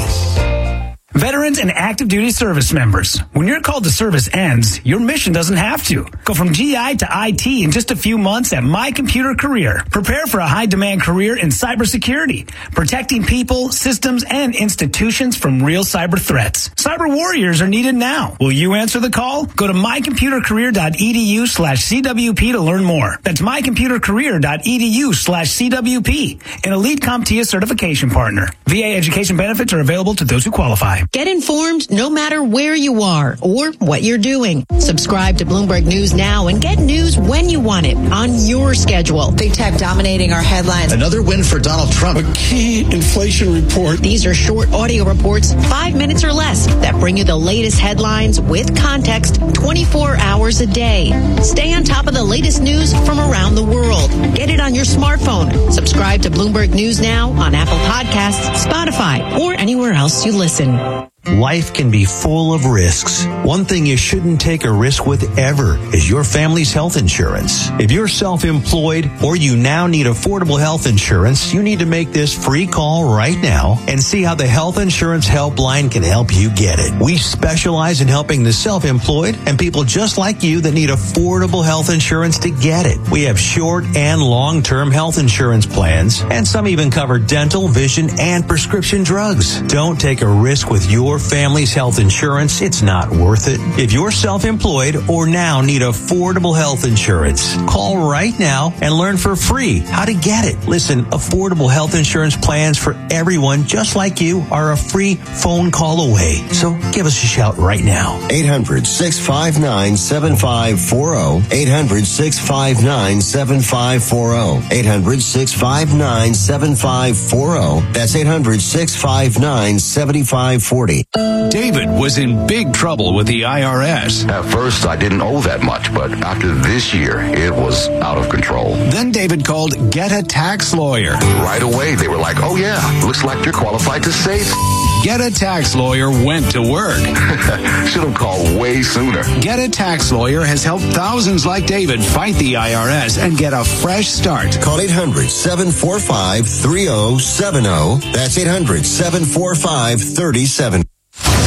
Veterans and active duty service members, when your call to service ends, your mission doesn't have to. Go from G I to I T in just a few months at My Computer Career. Prepare for a high-demand career in cybersecurity, protecting people, systems, and institutions from real cyber threats. Cyber warriors are needed now. Will you answer the call? Go to mycomputercareer.edu slash CWP to learn more. That's mycomputercareer.edu slash CWP, an elite CompTIA certification partner. V A education benefits are available to those who qualify. Get informed no matter where you are or what you're doing. Subscribe to Bloomberg News now and get news when you want it on your schedule. Big tech dominating our headlines. Another win for Donald Trump. A key inflation report. These are short audio reports, five minutes or less, that bring you the latest headlines with context twenty-four hours a day. Stay on top of the latest news from around the world. Get it on your smartphone. Subscribe to Bloomberg News now on Apple Podcasts, Spotify, or anywhere else you listen. Life can be full of risks. One thing you shouldn't take a risk with ever is your family's health insurance. If you're self-employed or you now need affordable health insurance, you need to make this free call right now and see how the Health Insurance Helpline can help you get it. We specialize in helping the self-employed and people just like you that need affordable health insurance to get it. We have short and long-term health insurance plans, and some even cover dental, vision, and prescription drugs. Don't take a risk with your family's health insurance. It's not worth it. If you're self-employed or now need affordable health insurance, call right now and learn for free how to get it. Listen, affordable health insurance plans for everyone just like you are a free phone call away. So give us a shout right now. eight hundred, six five nine, seven five four zero. eight hundred, six five nine, seven five four zero. eight hundred, six five nine, seven five four zero. That's eight hundred, six five nine, seven five four zero. David was in big trouble with the I R S. At first, I didn't owe that much, but after this year, it was out of control. Then David called Get a Tax Lawyer. Right away, they were like, oh yeah, looks like you're qualified to save. Get a Tax Lawyer went to work. Should have called way sooner. Get a Tax Lawyer has helped thousands like David fight the I R S and get a fresh start. Call eight hundred, seven four five, three zero seven zero. That's eight hundred, seven four five, three zero seven zero.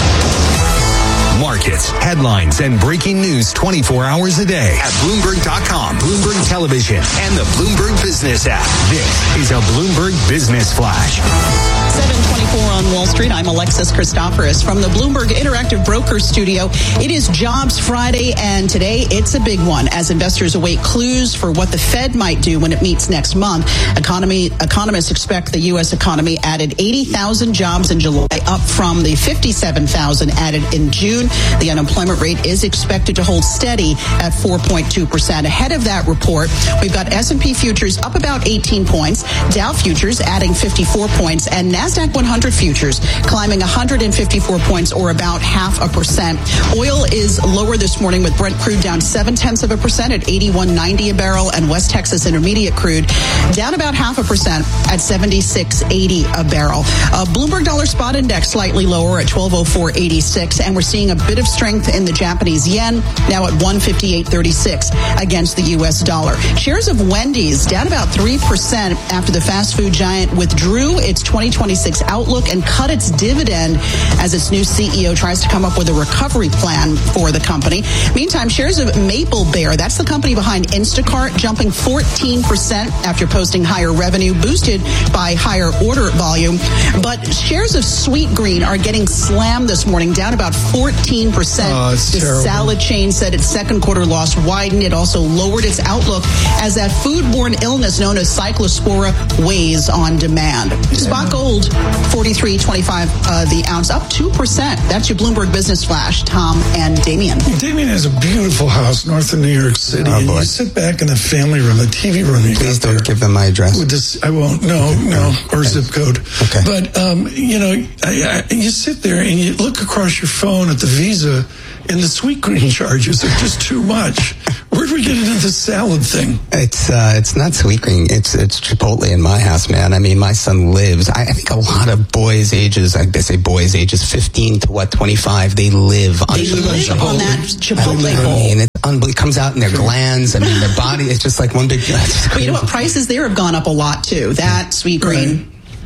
Markets, headlines, and breaking news twenty-four hours a day at Bloomberg dot com, Bloomberg Television, and the Bloomberg Business app. This is a Bloomberg Business Flash. seven twenty twenty-four on Wall Street. I'm Alexis Christoforous from the Bloomberg Interactive Brokers Studio. It is Jobs Friday, and today it's a big one as investors await clues for what the Fed might do when it meets next month. Economy economists expect the U S economy added eighty thousand jobs in July, up from the fifty-seven thousand added in June. The unemployment rate is expected to hold steady at four point two percent. Ahead of that report, we've got S and P futures up about eighteen points, Dow futures adding fifty-four points, and NASDAQ one hundred futures climbing one hundred fifty-four points, or about half a percent. Oil is lower this morning with Brent crude down seven tenths of a percent at eighty-one ninety a barrel, and West Texas Intermediate crude down about half a percent at seventy-six eighty a barrel. Uh, Bloomberg Dollar Spot Index slightly lower at twelve oh four eighty-six, and we're seeing a bit of strength in the Japanese yen, now at one fifty-eight thirty-six against the U S dollar. Shares of Wendy's down about three percent after the fast food giant withdrew its twenty twenty-six outlook and cut its dividend as its new C E O tries to come up with a recovery plan for the company. Meantime, shares of Maple Bear, that's the company behind Instacart, jumping fourteen percent after posting higher revenue boosted by higher order volume. But shares of Sweetgreen are getting slammed this morning, down about fourteen percent. Oh, it's the terrible. salad chain said its second quarter loss widened. It also lowered its outlook as that foodborne illness known as cyclospora weighs on demand. Spot gold, forty-three twenty-five uh, the ounce, up two percent. That's your Bloomberg Business Flash. Tom and Damien. Damien has a beautiful house north of New York City. Oh, and boy. you sit back in the family room, the T V room. You Please got don't there. give them my address. With this, I won't. No, no, or Okay. zip code. Okay. But um, you know, I, I, you sit there and you look across your phone at the Visa, and the Sweetgreen charges are just too much. Where do we get into the salad thing? It's uh, it's not Sweetgreen. It's it's Chipotle in my house, man. I mean, my son lives. I, I think a lot of boys' ages, I say boys' ages, fifteen to what, twenty-five, they live on They Chipotle. live on that Chipotle I bowl. mean, it's unbelievable. It comes out in their glands. I mean, their body is just like one big. But you know what? Prices there have gone up a lot too. That Sweetgreen.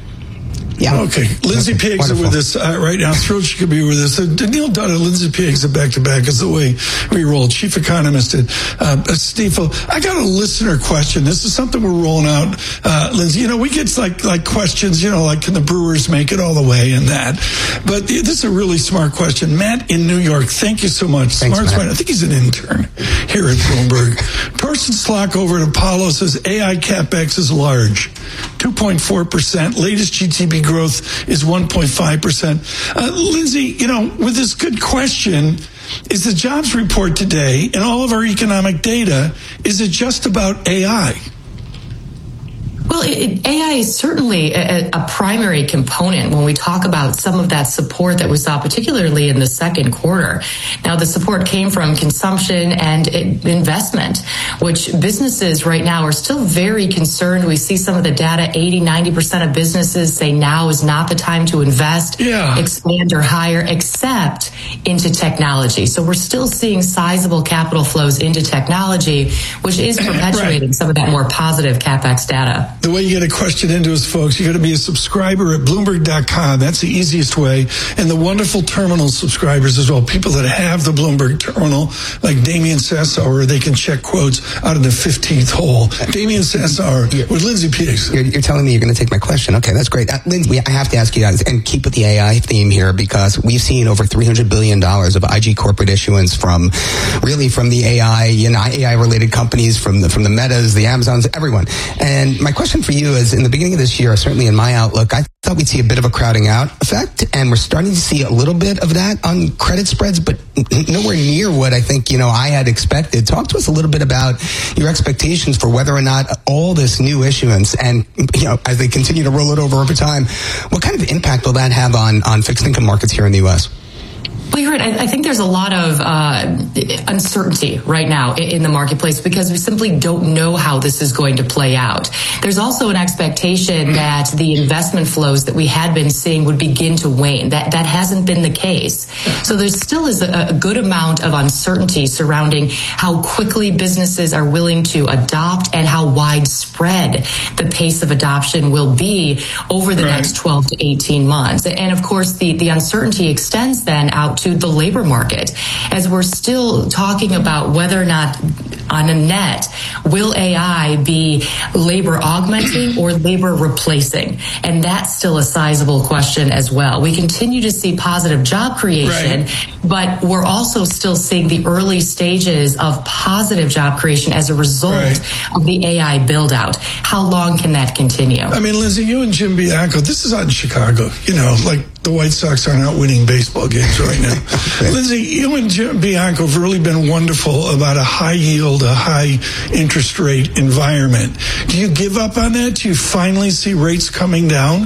Yeah. Okay. Lindsay Okay, Pieggs are wonderful. with us uh, right now. Thrilled she could be with us. Uh, Neil Dutta, Lindsay Pieggs are back-to-back is the way we roll. Chief economist at uh, Stifel. I got a listener question. This is something we're rolling out, uh, Lindsay. You know, we get like like questions, you know, like can the Brewers make it all the way and that. But this is a really smart question. Matt in New York, thank you so much. Thanks, smart, Matt. smart. I think he's an intern here at Bloomberg. Torsten Slock over at Apollo says A I CapEx is large. two point four percent. Latest G D P growth is one point five percent. Uh, Lindsay, you know, with this good question, is the jobs report today and all of our economic data, is it just about A I? Well, it, A I is certainly a, a primary component when we talk about some of that support that we saw, particularly in the second quarter. Now, the support came from consumption and investment, which businesses right now are still very concerned. We see some of the data, eighty, ninety percent of businesses say now is not the time to invest, Yeah. expand or hire, except into technology. So we're still seeing sizable capital flows into technology, which is perpetuating Right. some of that more positive CapEx data. The way you get a question into us, folks, you got to be a subscriber at Bloomberg dot com. That's the easiest way. And the wonderful terminal subscribers as well, people that have the Bloomberg terminal, like Damien Sassauer, they can check quotes out of the fifteenth hole. Damien Sassauer with Lindsay Pieggs. You're, you're telling me you're going to take my question. Okay, that's great. Uh, Lindsay, I have to ask you guys, and keep with the A I theme here, because we've seen over three hundred billion dollars of I G corporate issuance from, really from the A I, you know, A I-related companies, from the, from the Metas, the Amazons, everyone. And my question for you is, in the beginning of this year, certainly in my outlook, I thought we'd see a bit of a crowding out effect, and we're starting to see a little bit of that on credit spreads, but nowhere near what I think, you know, I had expected. Talk to us a little bit about your expectations for whether or not all this new issuance, and, you know, as they continue to roll it over over time, what kind of impact will that have on, on fixed income markets here in the U S? Well, you're right. I, I think there's a lot of uh, uncertainty right now in, in the marketplace because we simply don't know how this is going to play out. There's also an expectation that the investment flows that we had been seeing would begin to wane. That that hasn't been the case. So there still is a, a good amount of uncertainty surrounding how quickly businesses are willing to adopt and how widespread the pace of adoption will be over the Right. next twelve to eighteen months. And of course, the, the uncertainty extends then out to the labor market, as we're still talking about whether or not on a net, will A I be labor augmenting or labor replacing? And that's still a sizable question as well. We continue to see positive job creation, right, but we're also still seeing the early stages of positive job creation as a result right. of the A I build out. How long can that continue? I mean, Lindsay, you and Jim Bianco, this is out in Chicago, you know, like the White Sox aren't out winning baseball games right now. Lindsay, you and Jim Bianco have really been wonderful about a high yield, a high interest rate environment. Do you give up on that? Do you finally see rates coming down?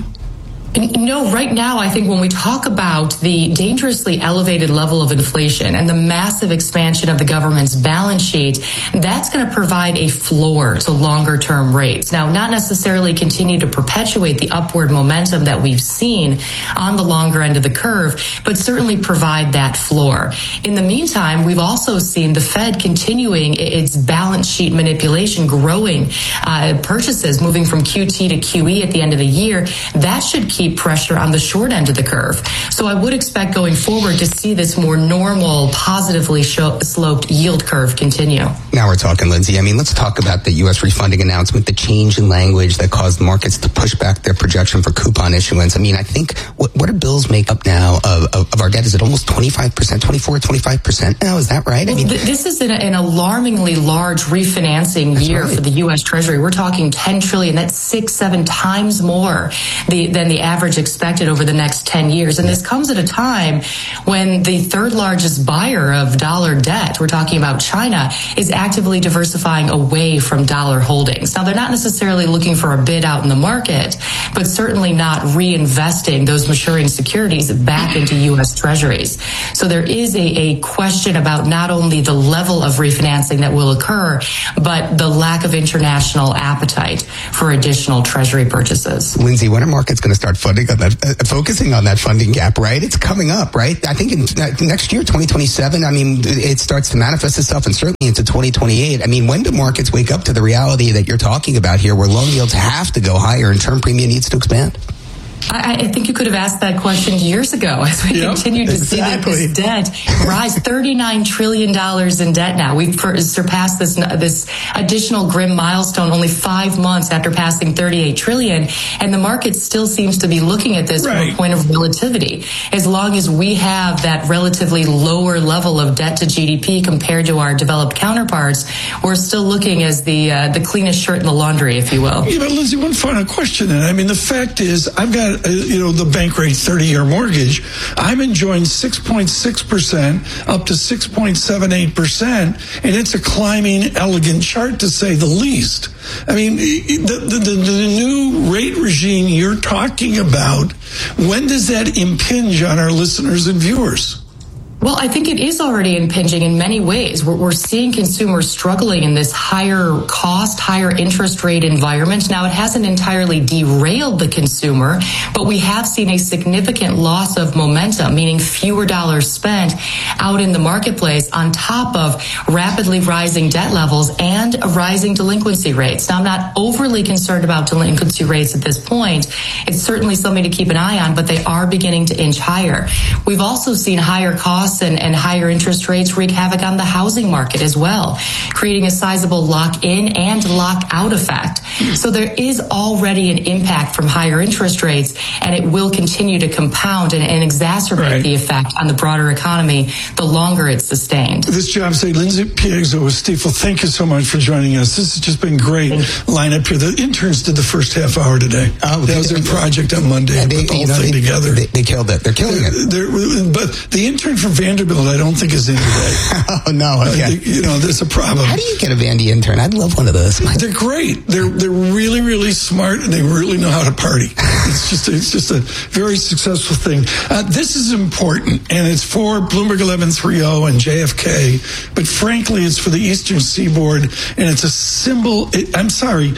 No, right now, I think when we talk about the dangerously elevated level of inflation and the massive expansion of the government's balance sheet, that's going to provide a floor to longer term rates. Now, not necessarily continue to perpetuate the upward momentum that we've seen on the longer end of the curve, but certainly provide that floor. In the meantime, we've also seen the Fed continuing its balance sheet manipulation, growing uh, purchases, moving from Q T to Q E at the end of the year. That should keep pressure on the short end of the curve. So I would expect going forward to see this more normal, positively show, sloped yield curve continue. Now we're talking, Lindsay. I mean, let's talk about the U S refunding announcement, the change in language that caused markets to push back their projection for coupon issuance. I mean, I think, what, what do bills make up now of, of, of our debt? Is it almost twenty-five percent, t24, twenty-five percent now? Is that right? Well, I mean, th- this is an, an alarmingly large refinancing year right. for the U S Treasury. We're talking ten trillion dollars. That's six, seven times more the, than the average expected over the next ten years. And this comes at a time when the third largest buyer of dollar debt, we're talking about China, is actively diversifying away from dollar holdings. Now, they're not necessarily looking for a bid out in the market, but certainly not reinvesting those maturing securities back into U S Treasuries. So there is a, a question about not only the level of refinancing that will occur, but the lack of international appetite for additional Treasury purchases. Lindsay, when are markets going to start funding on that, uh, focusing on that funding gap, right? It's coming up, right? I think in uh, next year, twenty twenty-seven, I mean, it starts to manifest itself, and certainly into twenty twenty-eight. I mean, when do markets wake up to the reality that you're talking about here, where loan yields have to go higher and term premium needs to expand? I, I think you could have asked that question years ago as we yep, continue to exactly. see this debt rise. thirty-nine trillion dollars in debt now. We've per- surpassed this this additional grim milestone only five months after passing thirty-eight trillion dollars, and the market still seems to be looking at this right. from a point of relativity. As long as we have that relatively lower level of debt to G D P compared to our developed counterparts, we're still looking as the uh, the cleanest shirt in the laundry, if you will. Yeah, but Lindsay, one final question. And I mean, the fact is, I've got you know, the bank rate thirty-year mortgage, I'm enjoying six point six percent up to six point seven eight percent, and it's a climbing, elegant chart to say the least. I mean, the, the, the, the new rate regime you're talking about, when does that impinge on our listeners and viewers? Well, I think it is already impinging in many ways. We're, we're seeing consumers struggling in this higher cost, higher interest rate environment. Now, it hasn't entirely derailed the consumer, but we have seen a significant loss of momentum, meaning fewer dollars spent out in the marketplace on top of rapidly rising debt levels and rising delinquency rates. Now, I'm not overly concerned about delinquency rates at this point. It's certainly something to keep an eye on, but they are beginning to inch higher. We've also seen higher costs And, and higher interest rates wreak havoc on the housing market as well, creating a sizable lock-in and lock-out effect. So there is already an impact from higher interest rates, and it will continue to compound and, and exacerbate right. the effect on the broader economy the longer it's sustained. This job say, Lindsay Piegzo with Stifel, thank you so much for joining us. This has just been great lineup here. The interns did the first half hour today. Oh, that was their project on Monday. They, put the whole you know, thing they, together. They, they killed it. They're killing they're, it. They're, but the intern from Vanderbilt, I don't think is in today. oh no! Okay. Uh, you know, there's a problem. How do you get a Vandy intern? I'd love one of those. They're great. They're they're really really smart, and they really know how to party. It's just a, it's just a very successful thing. Uh, this is important, and it's for Bloomberg eleven thirty and J F K. But frankly, it's for the Eastern Seaboard, and it's a symbol. It, I'm sorry,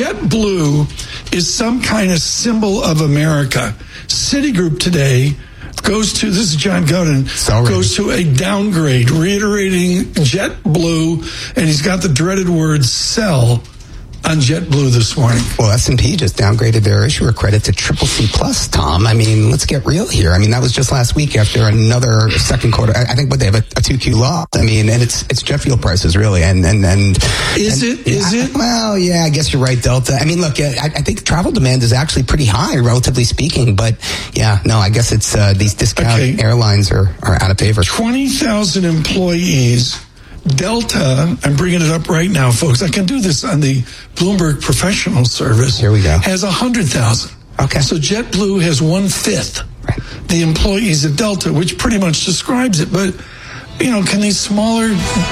JetBlue is some kind of symbol of America. Citigroup today goes to, this is John Godin, goes to a downgrade, reiterating JetBlue, and he's got the dreaded word sell on JetBlue this morning? Well, S and P just downgraded their issuer credit to triple C plus, Tom. I mean, let's get real here. I mean, that was just last week after another second quarter. I, I think what they have a, a two Q loss. I mean, and it's it's jet fuel prices really. And and and is and, it? Is yeah, it? Well, yeah, I guess you're right, Delta. I mean, look, I, I think travel demand is actually pretty high, relatively speaking. But yeah, no, I guess it's uh, these discount okay. airlines are are out of favor. Twenty thousand employees. Delta, I'm bringing it up right now, folks. I can do this on the Bloomberg Professional Service. Here we go. Has one hundred thousand. Okay. So JetBlue has one-fifth right. the employees at Delta, which pretty much describes it. But, you know, can these smaller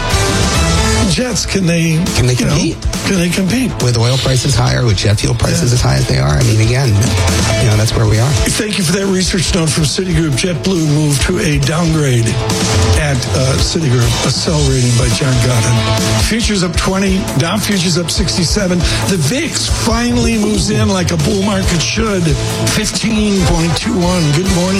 jets, can they... Can they compete? Know, can they compete? With oil prices higher, with jet fuel prices yeah. as high as they are. I mean, again, you know, that's where we are. Thank you for that research note from Citigroup. JetBlue moved to a downgrade at uh, Citigroup, a sell rating by John Godin. Futures up twenty, Dow futures up sixty-seven. The V I X finally moves in like a bull market should, fifteen point two one. Good morning.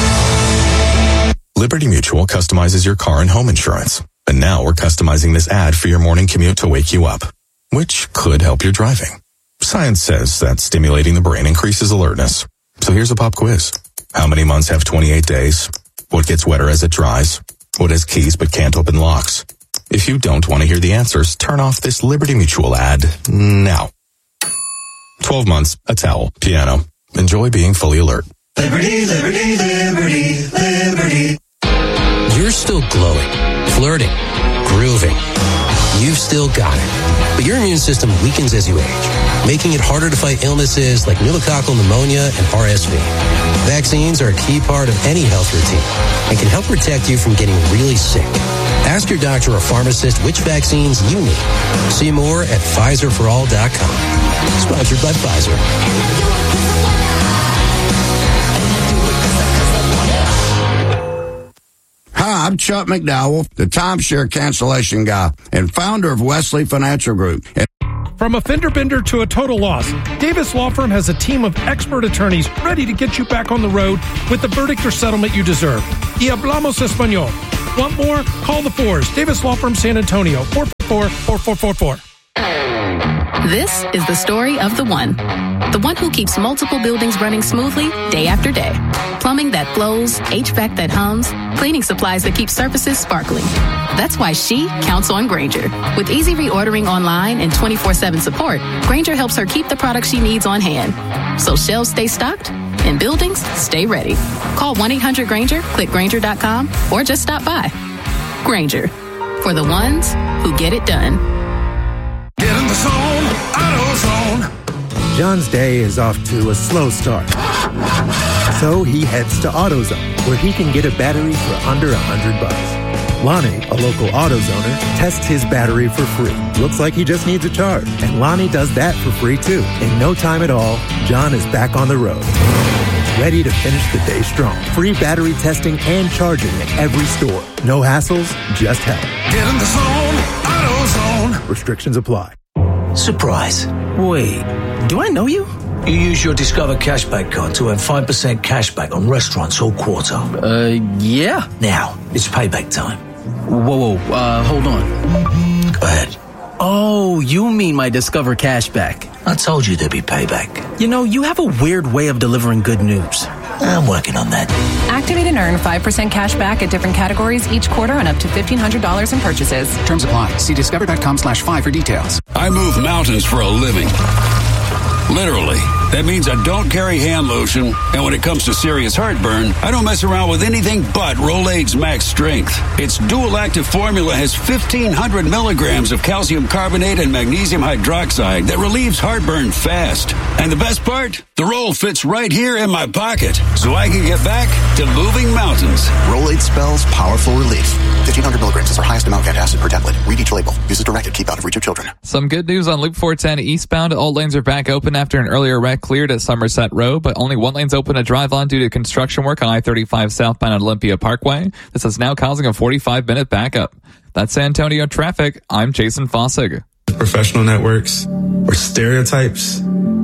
Liberty Mutual customizes your car and home insurance. And now we're customizing this ad for your morning commute to wake you up, which could help your driving. Science says that stimulating the brain increases alertness. So here's a pop quiz. How many months have twenty-eight days? What gets wetter as it dries? What has keys but can't open locks? If you don't want to hear the answers, turn off this Liberty Mutual ad now. twelve months, a towel, piano. Enjoy being fully alert. Liberty, liberty, liberty, liberty. You're still glowing, flirting, grooving. You've still got it. But your immune system weakens as you age, making it harder to fight illnesses like pneumococcal pneumonia and R S V. Vaccines are a key part of any health routine and can help protect you from getting really sick. Ask your doctor or pharmacist which vaccines you need. See more at Pfizer for all dot com. Sponsored by Pfizer. Hi, I'm Chuck McDowell, the timeshare cancellation guy and founder of Wesley Financial Group. From a fender bender to a total loss, Davis Law Firm has a team of expert attorneys ready to get you back on the road with the verdict or settlement you deserve. Y hablamos español. Want more? Call the fours. Davis Law Firm San Antonio, four four four, four four four four. This is the story of the one. The one who keeps multiple buildings running smoothly day after day. Plumbing that flows, H V A C that hums, cleaning supplies that keep surfaces sparkling. That's why she counts on Grainger. With easy reordering online and twenty-four seven support, Grainger helps her keep the products she needs on hand. So shelves stay stocked and buildings stay ready. Call one eight hundred Grainger, click Grainger dot com, or just stop by. Grainger, for the ones who get it done. Get in the zone, AutoZone. John's day is off to a slow start. So he heads to AutoZone, where he can get a battery for under a hundred bucks. Lonnie, a local AutoZoner, tests his battery for free. Looks like he just needs a charge. And Lonnie does that for free too. In no time at all, John is back on the road. Ready to finish the day strong. Free battery testing and charging at every store. No hassles, just help. Get in the zone, AutoZone. Restrictions apply. Surprise. Wait, do I know you? You use your Discover Cashback card to earn five percent cashback on restaurants all quarter. Uh, yeah. Now, it's payback time. Whoa, whoa, uh, hold on. Go ahead. Oh, you mean my Discover Cashback. I told you there'd be payback. You know, you have a weird way of delivering good news. I'm working on that. Activate and earn five percent cash back at different categories each quarter on up to fifteen hundred dollars in purchases. Terms apply. See discover.com slash five for details. I move mountains for a living. Literally. That means I don't carry hand lotion, and when it comes to serious heartburn, I don't mess around with anything but Rolaids Max Strength. Its dual active formula has fifteen hundred milligrams of calcium carbonate and magnesium hydroxide that relieves heartburn fast. And the best part? The roll fits right here in my pocket, so I can get back to moving mountains. Rolaids spells powerful relief. fifteen hundred milligrams is our highest amount of acid per tablet. Read each label. Use as directed. Keep out of reach of children. Some good news on Loop four ten eastbound. All lanes are back open after an earlier wreck cleared at Somerset Road, but only one lane's open to drive on due to construction work on I thirty-five southbound at Olympia Parkway. This is now causing a forty-five minute backup. That's San Antonio traffic. I'm Jason Fossig. Professional networks or stereotypes.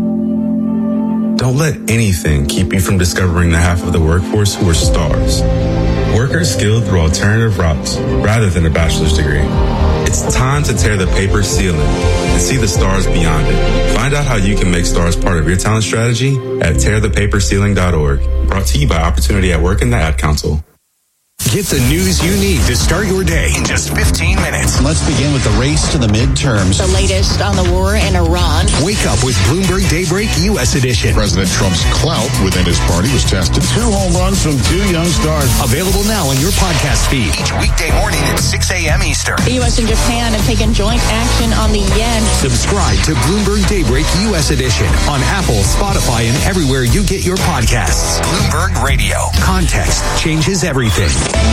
Don't let anything keep you from discovering the half of the workforce who are stars. Workers skilled through alternative routes rather than a bachelor's degree. It's time to tear the paper ceiling and see the stars beyond it. Find out how you can make stars part of your talent strategy at tear the paper ceiling dot org. Brought to you by Opportunity at Work and the Ad Council. Get the news you need to start your day in just fifteen minutes. Let's begin with the race to the midterms. The latest on the war in Iran. Wake up with Bloomberg Daybreak U S Edition. President Trump's clout within his party was tested. Two home runs from two young stars. Available now on your podcast feed. Each weekday morning at six a.m. Eastern. The U S and Japan have taken joint action on the yen. Subscribe to Bloomberg Daybreak U S Edition on Apple, Spotify, and everywhere you get your podcasts. Bloomberg Radio. Context changes everything.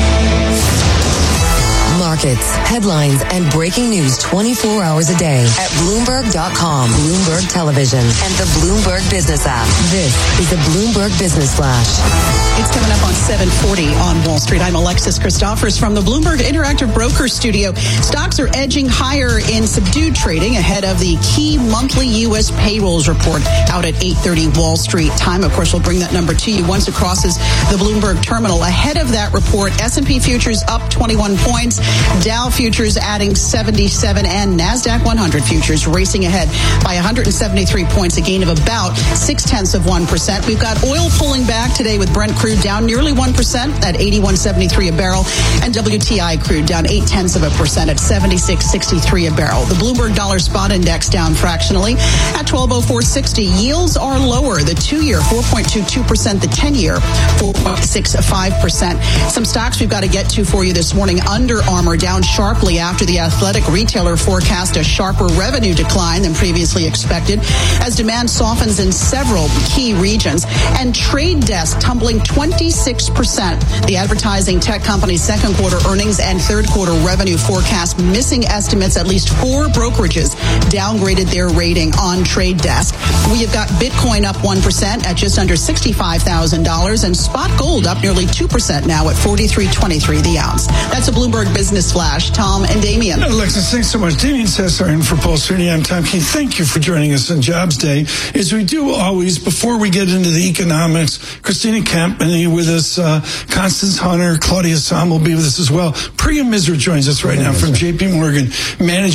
Markets, headlines, and breaking news twenty-four hours a day at Bloomberg dot com, Bloomberg Television, and the Bloomberg Business app. This is the Bloomberg Business Flash. It's coming up on seven forty on Wall Street. I'm Alexis Christophers from the Bloomberg Interactive Broker Studio. Stocks are edging higher in subdued trading ahead of the key monthly U S payrolls report out at eight thirty Wall Street time. Of course, we'll bring that number to you once it crosses the Bloomberg terminal. Ahead of that report, S and P futures up twenty-one points, Dow futures adding seventy-seven, and NASDAQ one hundred futures racing ahead by one hundred seventy-three points, a gain of about six tenths of one percent. We've got oil pulling back today with Brent crude down nearly one percent at eighty-one seventy-three a barrel, and W T I crude down eight tenths of a percent at seventy-six sixty-three a barrel. The Bloomberg Dollar Spot Index down fractionally at twelve oh four sixty. Yields are lower. The two-year four point two two percent, the ten-year four point six five percent. Some stocks we've got to get to for you this morning. Under Armour down sharply after the athletic retailer forecast a sharper revenue decline than previously expected as demand softens in several key regions. And Trade Desk tumbling twenty-six percent. The advertising tech company's second quarter earnings and third quarter revenue forecast missing estimates. At least four brokerages downgraded their rating on Trade Desk. We have got Bitcoin up one percent at just under sixty-five thousand dollars, and spot gold up nearly two percent now at forty-three twenty-three the ounce. That's a Bloomberg Business Flash. Tom and Damien. Alexis, thanks so much. Damien Cesar in for Pulse thirty. I'm Tom Keene. Thank you for joining us on Jobs Day. As we do always, before we get into the economics, Christina Kemp and with us, uh, Constance Hunter, Claudia Sam will be with us as well. Priya Misra joins us right now from J P Morgan, managing